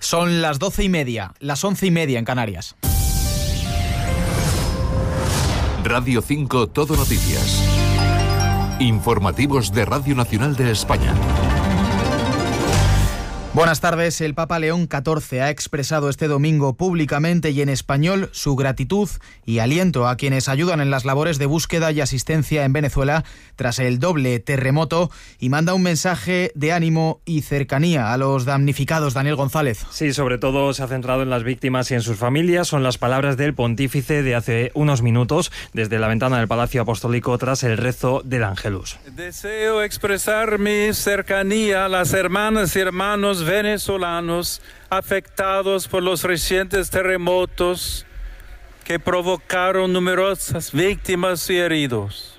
Son las 12:30, las 11:30 en Canarias. Radio 5 Todo Noticias. Informativos de Radio Nacional de España. Buenas tardes. El Papa León XIV ha expresado este domingo públicamente y en español su gratitud y aliento a quienes ayudan en las labores de búsqueda y asistencia en Venezuela tras el doble terremoto y manda un mensaje de ánimo y cercanía a los damnificados. Daniel González. Sí, sobre todo se ha centrado en las víctimas y en sus familias. Son las palabras del pontífice de hace unos minutos desde la ventana del Palacio Apostólico tras el rezo del Ángelus. Deseo expresar mi cercanía a las hermanas y hermanos venezolanos afectados por los recientes terremotos que provocaron numerosas víctimas y heridos,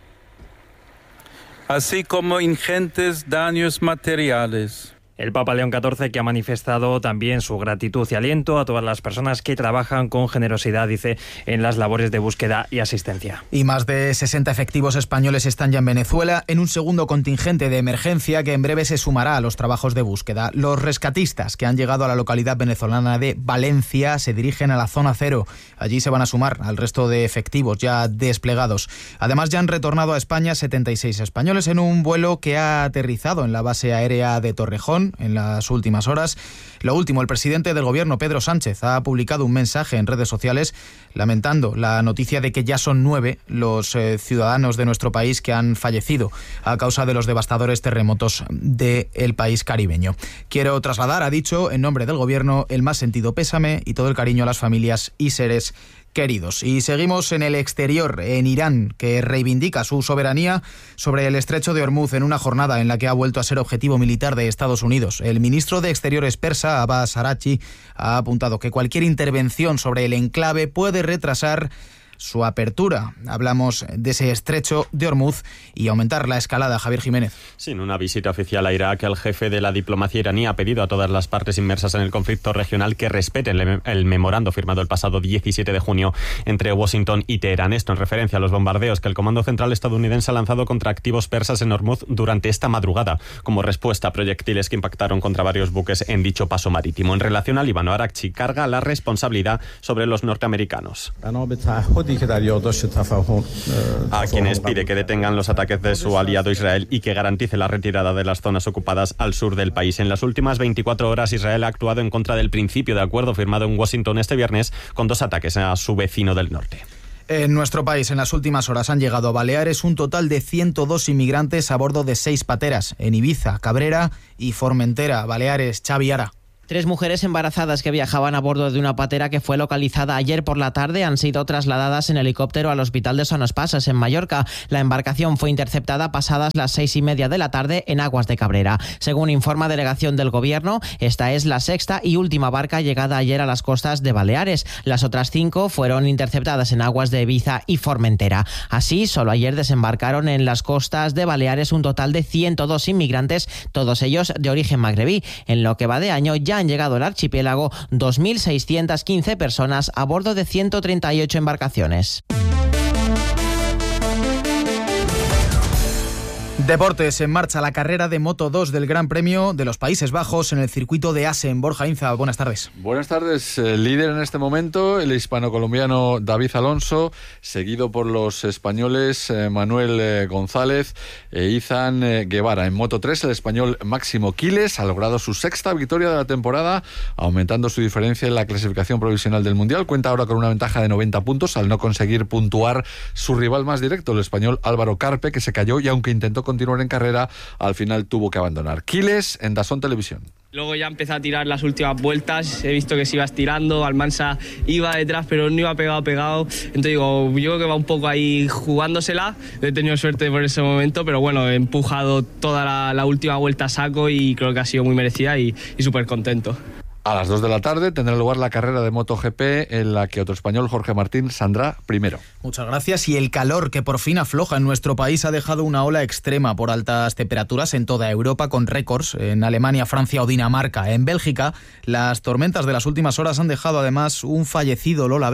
así como ingentes daños materiales. El Papa León XIV, que ha manifestado también su gratitud y aliento a todas las personas que trabajan con generosidad, dice, en las labores de búsqueda y asistencia. Y más de 60 efectivos españoles están ya en Venezuela en un segundo contingente de emergencia que en breve se sumará a los trabajos de búsqueda. Los rescatistas que han llegado a la localidad venezolana de Valencia se dirigen a la zona cero. Allí se van a sumar al resto de efectivos ya desplegados. Además, ya han retornado a España 76 españoles en un vuelo que ha aterrizado en la base aérea de Torrejón en las últimas horas. Lo último, el presidente del gobierno, Pedro Sánchez, ha publicado un mensaje en redes sociales lamentando la noticia de que ya son 9 los ciudadanos de nuestro país que han fallecido a causa de los devastadores terremotos del país caribeño. Quiero trasladar, ha dicho, en nombre del gobierno, el más sentido pésame y todo el cariño a las familias y seres queridos. Y seguimos en el exterior, en Irán, que reivindica su soberanía sobre el estrecho de Hormuz en una jornada en la que ha vuelto a ser objetivo militar de Estados Unidos. El ministro de Exteriores persa, Abbas Araghchi, ha apuntado que cualquier intervención sobre el enclave puede retrasar su apertura. Hablamos de ese estrecho de Hormuz y aumentar la escalada. Javier Jiménez. Sin una visita oficial a Irak, el jefe de la diplomacia iraní ha pedido a todas las partes inmersas en el conflicto regional que respeten el memorando firmado el pasado 17 de junio entre Washington y Teherán. Esto en referencia a los bombardeos que el Comando Central estadounidense ha lanzado contra activos persas en Hormuz durante esta madrugada, como respuesta a proyectiles que impactaron contra varios buques en dicho paso marítimo. En relación al Líbano, Araghchi carga la responsabilidad sobre los norteamericanos, a quienes pide que detengan los ataques de su aliado Israel y que garantice la retirada de las zonas ocupadas al sur del país. En las últimas 24 horas, Israel ha actuado en contra del principio de acuerdo firmado en Washington este viernes con 2 ataques a su vecino del norte. En nuestro país, en las últimas horas han llegado a Baleares un total de 102 inmigrantes a bordo de 6 pateras en Ibiza, Cabrera y Formentera. Baleares, Xavi Ara. 3 mujeres embarazadas que viajaban a bordo de una patera que fue localizada ayer por la tarde han sido trasladadas en helicóptero al hospital de Son Espases, en Mallorca. La embarcación fue interceptada pasadas las 6:30 de la tarde en aguas de Cabrera. Según informa delegación del Gobierno, esta es la 6ª y última barca llegada ayer a las costas de Baleares. Las otras 5 fueron interceptadas en aguas de Ibiza y Formentera. Así, solo ayer desembarcaron en las costas de Baleares un total de 102 inmigrantes, todos ellos de origen magrebí. En lo que va de año ya han llegado al archipiélago 2.615 personas a bordo de 138 embarcaciones. Deportes, en marcha la carrera de Moto 2 del Gran Premio de los Países Bajos en el circuito de Assen. Borja Inza, buenas tardes. Buenas tardes. Líder en este momento el hispano-colombiano David Alonso, seguido por los españoles Manuel González e Izan Guevara. En Moto 3 el español Máximo Quiles ha logrado su 6ª victoria de la temporada, aumentando su diferencia en la clasificación provisional del Mundial. Cuenta ahora con una ventaja de 90 puntos al no conseguir puntuar su rival más directo, el español Álvaro Carpe, que se cayó y aunque intentó continuar en carrera, al final tuvo que abandonar. Quiles en DAZN Televisión. Luego ya empecé a tirar las últimas vueltas, he visto que se iba estirando, Almansa iba detrás pero no iba pegado, entonces digo, yo creo que va un poco ahí jugándosela, he tenido suerte por ese momento, pero bueno, he empujado toda la última vuelta a saco y creo que ha sido muy merecida y súper contento. A las 2 de la tarde tendrá lugar la carrera de MotoGP en la que otro español, Jorge Martín, saldrá primero. Muchas gracias. Y el calor que por fin afloja en nuestro país ha dejado una ola extrema por altas temperaturas en toda Europa con récords en Alemania, Francia o Dinamarca. En Bélgica, las tormentas de las últimas horas han dejado además un fallecido Lola Bex.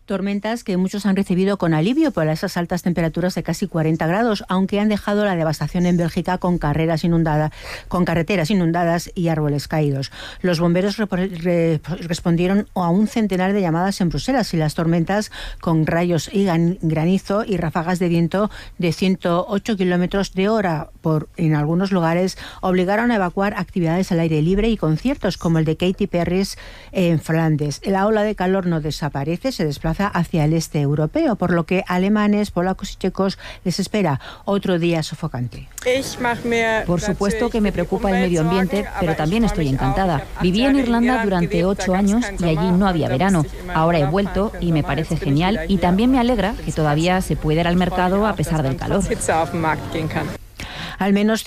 Tormentas que muchos han recibido con alivio por esas altas temperaturas de casi 40 grados, aunque han dejado la devastación en Bélgica con carreteras inundadas y árboles caídos. Los bomberos respondieron a un centenar de llamadas en Bruselas y las tormentas con rayos y granizo y ráfagas de viento de 108 kilómetros de hora en algunos lugares obligaron a evacuar actividades al aire libre y conciertos como el de Katy Perry en Flandes. La ola de calor no desaparece, se desplaza hacia el este europeo, por lo que alemanes, polacos y checos les espera otro día sofocante. Por supuesto que me preocupa el medio ambiente, pero también estoy encantada. Viví en Irlanda durante 8 años y allí no había verano. Ahora he vuelto y me parece genial, y también me alegra que todavía se pueda ir al mercado a pesar del calor. Al menos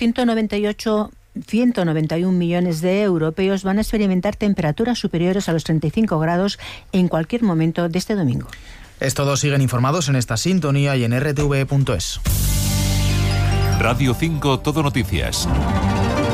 191 millones de europeos van a experimentar temperaturas superiores a los 35 grados en cualquier momento de este domingo. Todos siguen informados en esta sintonía y en rtv.es. Radio 5 Todo Noticias.